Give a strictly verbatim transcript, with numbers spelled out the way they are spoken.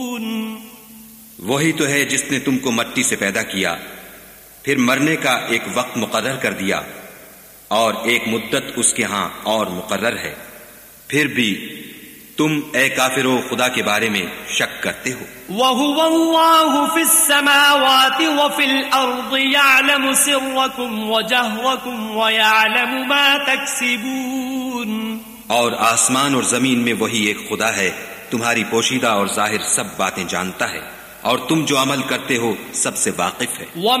वही तो है जिसने तुमको मिट्टी से पैदा किया, फिर मरने का एक वक्त मुकर्रर कर दिया और एक मुद्दत उसके हां और मुकर्रर है, फिर भी तुम ए काफिरों खुदा के बारे में शक करते हो। वहुवल्लाहु फिस्समावाति व फिल अर्दि यअलमु सिर्रकुम व जहरकुम व यअलमु मा तक्सिबून। और आसमान और जमीन में वही एक खुदा है, तुम्हारी पोशीदा और जाहिर सब बातें जानता है, और तुम जो अमल करते हो सबसे वाकिफ है।